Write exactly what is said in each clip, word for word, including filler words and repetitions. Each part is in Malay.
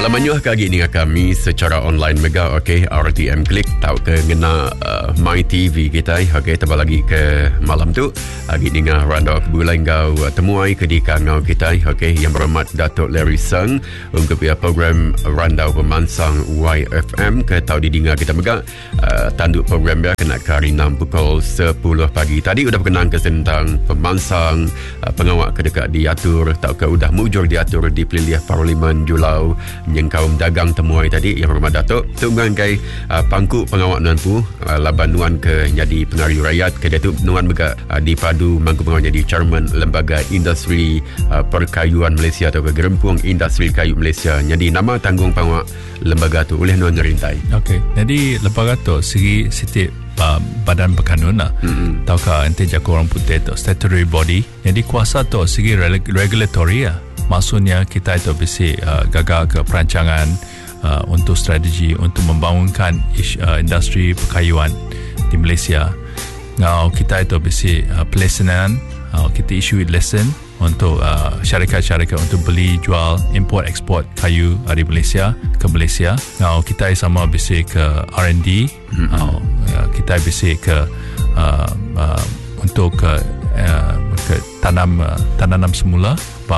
Lamanya kali ini kami secara online mega okey R T M Klik tahu ke ngena uh, My T V kita okey tambah lagi ke malam tu lagi ni ngah randa ke bulan ngau uh, temuai ke di kangau kita okey yang berhormat Datuk Larry Seng untuk pihak program randa pemansang Y F M ke tahu didinga kita mega uh, tanduk program dia kena ke hari enam pukul sepuluh pagi tadi sudah berkenaan ke tentang pemansang uh, pengawak ke dekat diatur tahu ke sudah mujur diatur di Pilihan Parlimen Julau yang kaum dagang temuai tadi yang berhormat Datuk tunggang kai uh, pangku pengawak nuan pu uh, laban nuan ke jadi pengaruh rakyat ke dia tu nuan bega uh, dipadu mangku pengawak jadi chairman lembaga industri uh, perkayuan Malaysia atau ke Gerempung Industri Kayu Malaysia jadi nama tanggung pengawak lembaga tu oleh nuan ngerintai. Okey, jadi lembaga tu segi setiap uh, badan berkanun lah mm-hmm. taukah ente jago orang putih tu statutory body jadi kuasa tu segi regulatory lah. Maksudnya kita itu bisa uh, gagal ke perancangan uh, untuk strategi untuk membangunkan ish, uh, industri perkayuan di Malaysia. Now kita itu bisa uh, pelaksanaan uh, kita issue lesson untuk uh, syarikat-syarikat untuk beli, jual, import, ekspor kayu dari Malaysia ke Malaysia. Now kita sama bisa ke R and D. Mm-hmm. uh, kita bisa ke uh, uh, untuk ke, uh, ke tanam uh, tanam semula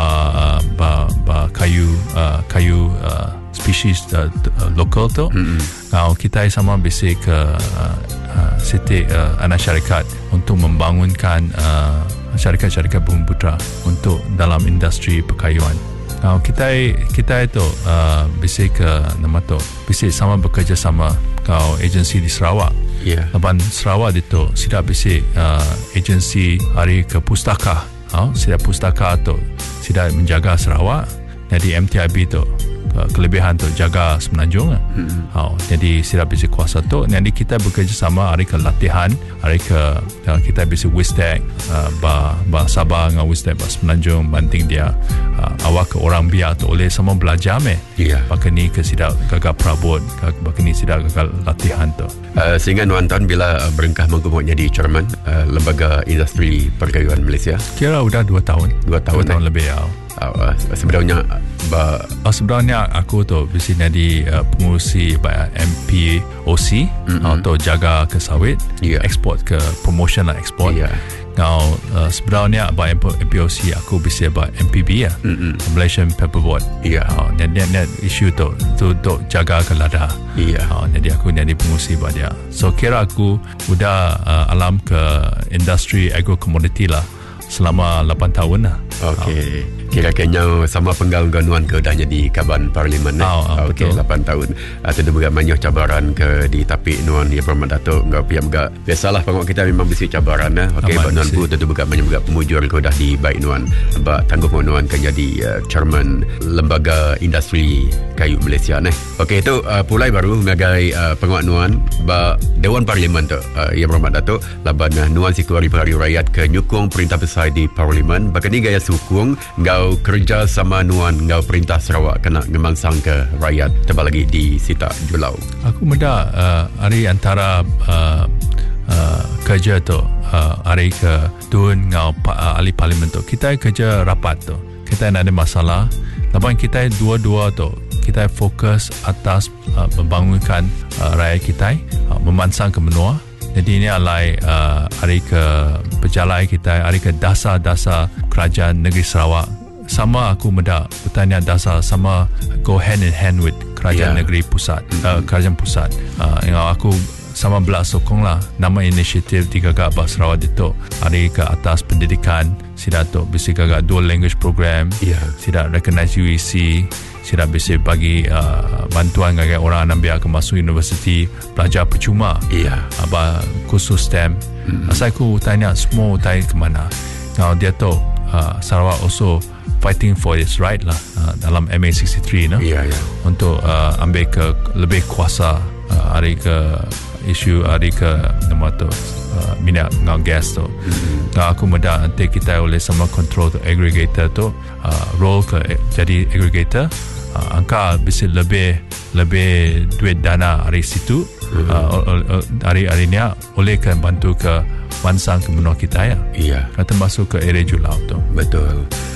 ba ba ba kayu uh, kayu uh, spesies uh, uh, lokal tu. Mm-hmm. Now kita sama bisa ke uh, uh, setiap uh, anak syarikat untuk membangunkan uh, syarikat-syarikat bumi putra untuk dalam industri perkayuan. Now kita kita itu uh, bisa ke nama tu bisa sama bekerja sama kau agensi di Sarawak. Yeah. Laban Sarawak itu sudah bisa uh, agensi hari ke pustaka. Oh, sudah pustaka tu sudah menjaga Sarawak. Jadi M T I B tu kelebihan tu jaga Semenanjung. Mm-hmm. Oh, jadi sudah bisa kuasa tu. Jadi kita bekerja sama hari ke latihan, hari ke uh, kita bisa wisdek uh, ba ba Sabah dengan wisdek ba Semenanjung banting dia uh, awak ke orang biar tu oleh sama belajar meh. Iya. Yeah. Bahkan ni ke sudah gagal perabot, bahkan ni sudah gagal latihan tu. Uh, sehingga nuantan bila uh, berengkah mengumumkan jadi chairman uh, lembaga industri perkayuan Malaysia. Kira sudah dua tahun. Dua tahun, dua tahun eh? lebih ya. Uh, sebenarnya ba, uh, sebenarnya aku tu bisa jadi uh, pengurusi uh, M P O C mm-hmm. atau jaga ke sawit, yeah. ekspor ke promotion lah ekspor. Yeah. Now uh, sebenarnya ba M P O C aku bisa ba M P B ya, mm-hmm. Malaysian Paperboard. Iya. Yeah. Uh, dan net isu tu tu tu jaga ke lada. Iya. Yeah. Uh, jadi aku jadi pengurusi ba dia. So kira aku sudah uh, alam ke industri agro commodity lah selama lapan tahun lah. Okey. Uh, Kira-kira sama pengganuan ke dah jadi Kaban Parlimen eh? Oh, oh, Okey, lapan tahun. Uh, tentu juga banyak cabaran ke di tapik nuan ya Berhormat Datuk ngau pihak juga. Biasalah pengok kita memang mesti cabaran eh. Okey, ba nuan pun tentu juga banyak juga pemujur ke dah di baik nuan. Ba tanggung nuan kan jadi uh, chairman lembaga industri kayu Malaysia neh. Okey, itu uh, pulai baru ngagai uh, pengok nuan ba Dewan Parlimen tu uh, ya Berhormat Datuk laban uh, nuan Sikuari Pengaruh Rakyat ke nyukung perintah besar di Parlimen. Bahkan ni gaya sukung ngau kerja sama nuan ngau perintah Sarawak kena ngemangsang ke rakyat tebal lagi di Sita Julau. Aku muda uh, hari antara uh, uh, kerja tu uh, hari ke Tun ngau uh, ahli parlimen tu kita kerja rapat tu kita nak ada masalah lapan kita dua-dua tu kita fokus atas uh, membangunkan uh, rakyat kita uh, memansang ke menua. Jadi ini adalah uh, hari ke berjalan kita hari ke dasar-dasar kerajaan negeri Sarawak. Sama aku muda bertanya dasar sama go hand in hand with kerajaan yeah. negeri pusat, mm-hmm. uh, kerajaan pusat. Uh, yang aku sama belah sokong lah nama inisiatif tiga gak bah Sarawak itu hari ke atas pendidikan sida tu bisa gagak dual language program, yeah. sida recognize U E C, sida bisa bagi uh, bantuan gagak orang ambil ke masuk universiti belajar percuma. Iya. Yeah. Apa khusus STEM. Mm-hmm. Asal aku tanya semua tanya ke mana. Now dia tu uh, Sarawak also fighting for its right lah uh, dalam M A sixty-three no? Yeah, yeah. Untuk uh, ambil ke lebih kuasa uh, hari ke isu hari ke nama tu uh, minyak dengan gas tu. Mm-hmm. Nah, aku muda nanti kita oleh sama control tu aggregator tu uh, role ke jadi aggregator uh, angka bisa lebih lebih duit dana dari situ. Mm-hmm. uh, hari-hari ni oleh kan bantu ke mansang ke menua kita ya. Iya. Termasuk ke area Julau tu. Betul.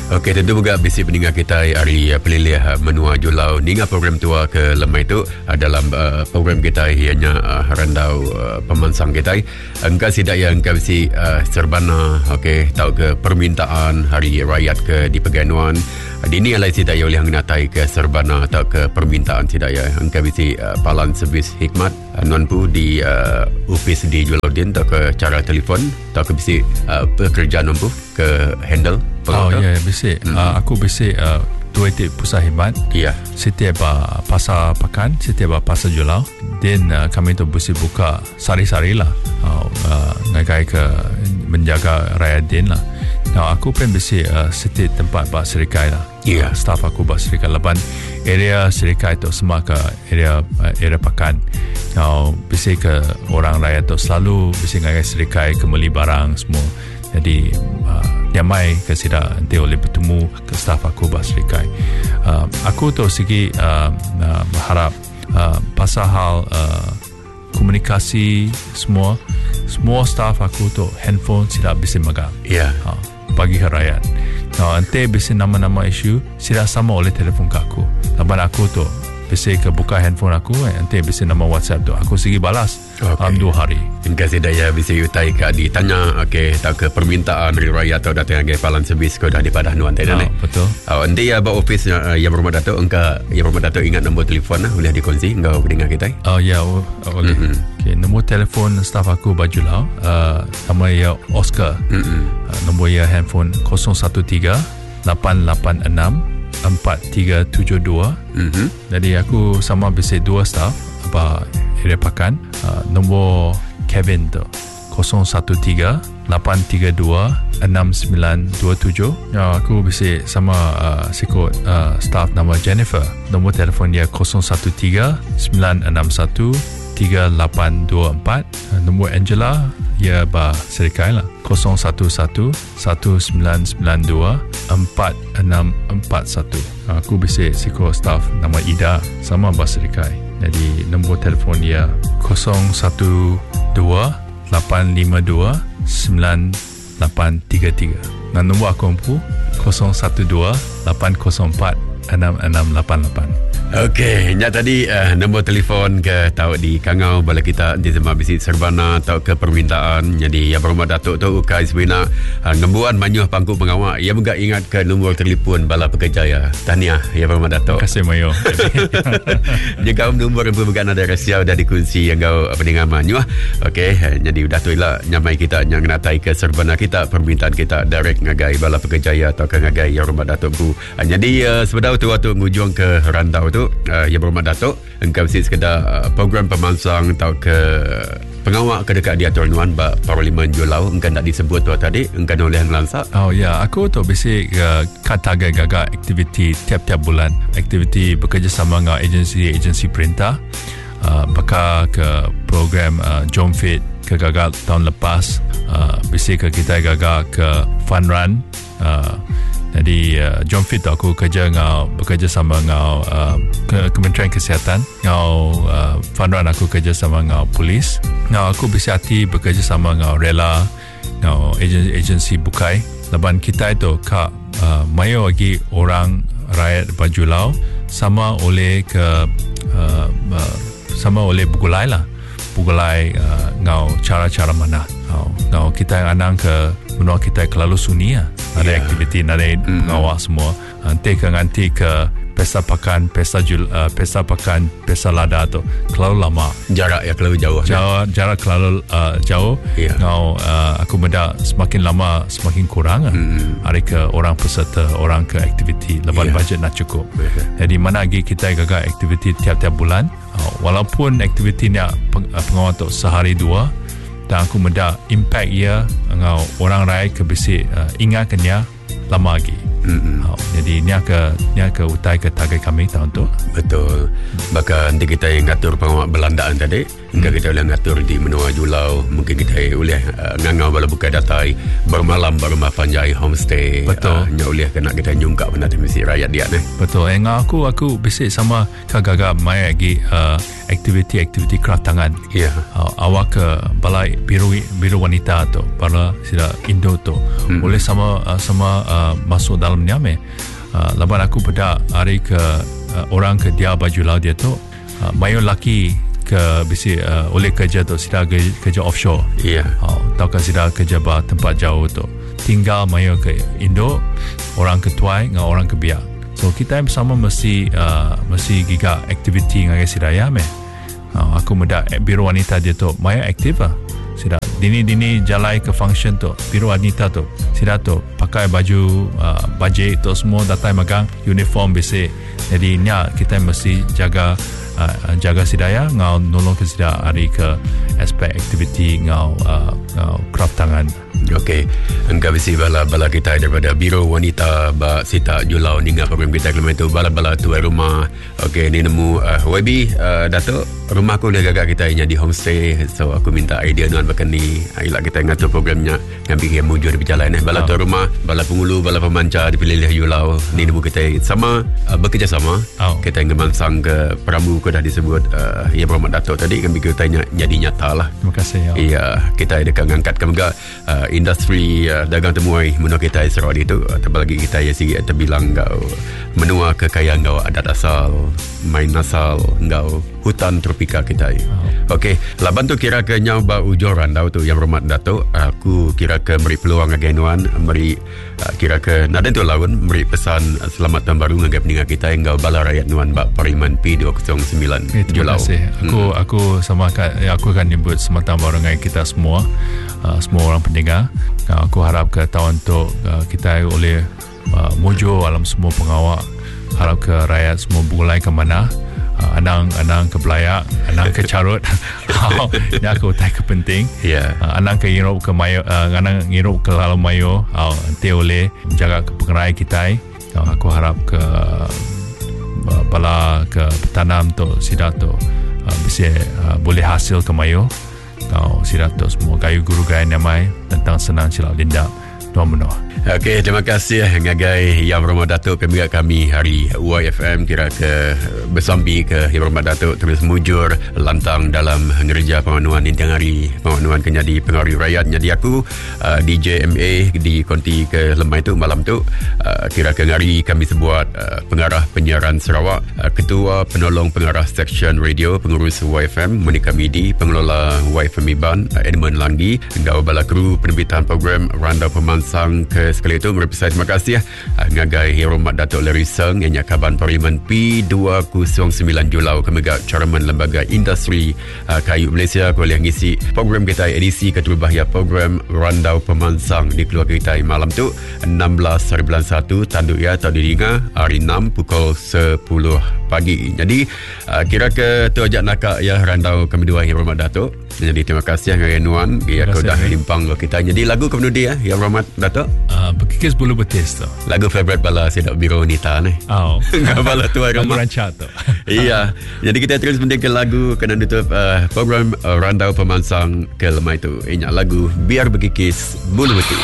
Okey, tentu juga bisi pendengar kita hari pelilih menua julau ninga program tua ke lemai tu uh, dalam uh, program kita ianya uh, randau uh, pemansang kita engka sidak yang engka bisi uh, serbana okey tau ke permintaan hari rakyat ke di Peganuan uh, dini alai sidak ya oleh ngnatai ke serbana atau ke permintaan sidak ya engka bisi uh, palan servis hikmat uh, non pu di uh, office di Julaudin tau ke cara telefon tau ke bisi uh, pekerjaan non pu ke handle. Oh ya, yeah, bisik. Mm-hmm. Uh, aku bisik uh, dua titik pusat khidmat. Ya. Yeah. Setiap uh, pasar pekan, setiap uh, pasar julau. Dan uh, kami tu bisik buka sari-sari lah. Uh, uh, ngagai ke menjaga rakyat din lah. Now, aku pun bisik uh, setiap tempat bah serikai lah. Ya. Yeah. Uh, staff aku bah serikai. Lepas area serikai tu semua ke area uh, area pekan. Now, bisik ke orang rakyat tu selalu bisik ngagai serikai kembali barang semua. Jadi uh, nyamai ke sida nanti oleh bertemu ke staff aku basrikai. Uh, aku tu segi uh, uh, berharap uh, pasal hal uh, komunikasi semua semua staff aku tu handphone sida bisa megang. Ya. Yeah. Uh, bagi ke rakyat. Nah, nanti bisa nama-nama isu sida sama oleh telefon ke aku. Lepas aku tu bisa ke buka handphone aku, nanti bisa nama WhatsApp tu aku segi balas okay. um, dua hari. Hingga sedaya bisa utai ke ditanya okey tak ke permintaan dari rakyat atau datang ke palan servis ke dah di padah nuan tadi ni. Betul. Oh, nanti ya ba office uh, yang berumah Datuk engka yang berumah Datuk ingat nombor telefon lah boleh dikongsi engkau dengar kita. Oh ya, oh, boleh. Mm-hmm. Okey, nombor telefon staff aku Bajulau uh, nama ya Oscar. Mm-hmm. Uh, nombor ya handphone kosong satu tiga lapan lapan enam empat tiga tujuh dua. Mm-hmm. Jadi aku sama bisik dua staff apa area pakan. Uh, nombor Kevin tu kosong satu tiga lapan tiga dua enam sembilan dua tujuh. Ya, aku bisik sama uh, sikut uh, staff nama Jennifer. Nombor telefon dia kosong satu tiga sembilan enam satu tiga lapan dua empat. Uh, nombor Angela ya ba serikai lah kosong satu satu satu sembilan sembilan dua empat enam empat satu. Uh, aku bisik sikut staff nama Ida sama ba serikai. Jadi nombor telefon dia kosong satu dua lapan lima dua sembilan lapan tiga tiga. Dan nombor aku empu kosong satu dua lapan kosong empat enam enam lapan lapan. Okey, nya tadi uh, nombor telefon ke tahu di Kangau bala kita di Zema Bisit Serbana tahu ke permintaan. Jadi ya berumah Datuk tu kai sebenarnya uh, ngembuan manyuh pangku pengawak. Ya juga ingat ke nombor telefon bala pekerja ya. Tahniah ya berumah Datuk. Terima kasih Mayo. Jika nombor yang bukan ada rahsia dah dikunci yang kau pendengar manyuh. Okey, jadi udah tu lah nyamai kita yang natai ke Serbana kita permintaan kita direct ngagai bala pekerja ya atau ke ngagai ya berumah Datuk bu. Uh, jadi uh, sebenarnya tu waktu ngujung ke rantau tu uh, ya berumah Datuk engkau mesti sekedar uh, program pemansang atau ke pengawak ke dekat di Atur Nuan ba Parlimen Julau engkau tak disebut tu tadi engkau oleh ngelansak. Oh ya, aku tu basic uh, kata gagak aktiviti tiap-tiap bulan, aktiviti bekerjasama dengan agensi-agensi perintah uh, bakal ke program uh, Jom Fit ke gagak tahun lepas uh, basic ke kita gagak ke fun run. uh, Jadi uh, Jom Fit aku kerja ngau bekerja sama ngau uh, ke, Kementerian Kesihatan ngau uh, fun run aku kerja sama ngau polis ngau aku bersiati bekerja sama ngau rela ngau agensi, agensi bukai. Lepas kita itu kak uh, mayo lagi orang rakyat Bajulau sama oleh ke uh, uh, sama oleh bugulai lah bugulai uh, ngau cara-cara mana ngau, ngau kita yang anang ke menua kita kelalu suni ya. Ada yeah. aktiviti ada mm. pengawal semua. Nanti ke nanti ke pesta pakan, pesta jul, uh, pesta pakan, pesta lada tu kelalu lama. Jarak ya kelalu jauh. Jarak jarak kelalu uh, jauh. Yeah. Ngau uh, aku benda semakin lama semakin kurang. Mm. Hari ke orang peserta, orang ke aktiviti. Lepas yeah. budget nak cukup. Yeah. Jadi mana lagi kita gagal aktiviti tiap-tiap bulan. Uh, walaupun aktiviti ni peng, uh, pengawal tu sehari dua. Dan aku mendak impact ia ngau orang rakyat ke bisi uh, ingatkannya lama lagi. Mm-hmm. Oh, jadi ni ke ni ke utai ke target kami tahun tu. Betul. Bahkan nanti kita yang ngatur pengawak belandaan tadi Hingga kita boleh ngatur di menua julau. Mungkin kita boleh uh, ngangau bala buka datai bermalam berumah panjai homestay. Betul. Uh, nya boleh kena kita nyungkap benda misi rakyat dia ni. Betul. Yang aku aku bisik sama kagak mai lagi uh, aktiviti-aktiviti craft tangan. Ya. Yeah. Uh, awak ke balai biru biru wanita tu, bala sila Indo tu. Hmm. Boleh sama uh, sama uh, masuk dalam nyame. Uh, laban aku pada hari ke uh, orang ke dia baju lau dia tu uh, mayo laki ke bisi uh, oleh kerja tu sida kerja, kerja offshore. Iya. Yeah. Uh, tau ke sida kerja ba tempat jauh tu. Tinggal mayo ke Indo, orang ke tuai dengan orang ke biak. So kita bersama mesti uh, mesti giga aktiviti dengan sida ya me. Uh, aku muda biro wanita dia tu mayo aktif lah. Sida dini-dini jalai ke function tu biro wanita tu sida tu pakai baju uh, bajet tu semua datang magang uniform basic. Jadi nya kita mesti jaga uh, jaga sidaya ngau nolong ke sida hari ke aspek aktiviti ngau uh, ngau craft tangan. Okey, engkau bisi bala bala kita daripada biro wanita ba sita julau ninga program kita kelima itu bala bala tuai rumah. Okey, ni nemu uh, Y B uh, Datuk, rumah aku dah gagak kita nya di homestay. So aku minta idea nuan bakan ni. Ayolah kita ngatur programnya ngambil dia mujur di berjalan eh. Bala oh. tuai rumah, bala pengulu, bala pemancar dipilih julau. Ni nemu kita sama uh, bekerjasama. Oh. Kita ngemangsang ke Pramu ko dah disebut uh, ya Muhammad Datuk tadi ngambil kita nya jadi nyata lah. Terima kasih ya. Iya, kita ada ngangkat ke juga uh, industri uh, dagang temuai menua kita Sarawak itu atau lagi kita ya sigi terbilang kau menua kekayaan kau adat asal main asal kau hutan tropika kita. Oh. Okey, laban tu kira ke nyau ba ujoran dah tu yang Rahmat Datuk, aku kira ke beri peluang ngagenuan, beri uh, kira ke naden tu lawan beri pesan uh, selamat tahun baru ngagap ninga kita yang kau bala rakyat nuan ba Parlimen P dua kosong sembilan eh, terima Julau. kasih. Aku hmm. aku sama aku akan nyebut selamat tahun baru dengan kita semua. Uh, semua orang pendengar. Uh, aku harap ke tahun tu uh, kita oleh uh, mojo alam semua pengawal. Harap ke rakyat semua bulai ke mana. Uh, anang anang ke Belayak, anang ke Carut. Ini aku tak kepenting. Yeah. Uh, anang ke Europe ke Mayo, uh, anang Europe ke Lalu Mayo. Uh, nanti oleh menjaga ke pengerai kita. Uh, aku harap ke uh, bala ke petanam tu sidat tu uh, bisa uh, boleh hasil ke Mayo. Kau sirat tu semua kayu guru gaya namai tentang senang silap lindap tuan menua. Okey, terima kasih ngagai Yang Rahmat Datuk pemilik kami hari Y F M kira ke bersambi ke Yang Rahmat Datuk terus mujur lantang dalam ngerja penganuan intang hari penganuan kenyadi pengaruh rakyat. Jadi aku uh, D J M A di konti ke lemai tu malam tu uh, kira ke ngari kami sebuat uh, pengarah penyiaran Sarawak, uh, ketua penolong pengarah seksyen radio pengurus Y F M Monika Midi, pengelola Y F M Iban uh, Edmund Langgi, ngau bala kru penerbitan program Randau Pemansang ke sekali itu merepresent terima kasih uh, ngagai Yang Rahmat Datuk Larry Seng yang kaban Parlimen P dua kosong sembilan Julau kemegak Chairman Lembaga Industri uh, Kayu Malaysia boleh ngisi program kita edisi keterubahaya program Randau Pemansang di keluarga kita malam tu enam belas hari bulan satu tanduk ya atau diringa hari enam pukul sepuluh pagi. Jadi uh, kira ke tu ajak nakak ya Randau kami dua Yang Rahmat Datuk. Jadi terima kasih Ngaya Nuan ya kau dah limpang lo kita. Jadi lagu kemudi ya Yang Rahmat Datuk. Uh, Berkikis bulu betis tu. Lagu favorite bala Sedak Biro Nita ni. Oh. Enggak bala tuai rumah. Lagu rancak tu. Iya. Jadi kita terus pentingkan lagu kena tutup uh, program uh, Randau Pemansang ke lemai tu. Ingat lagu Biar Berkikis Bulu Betis.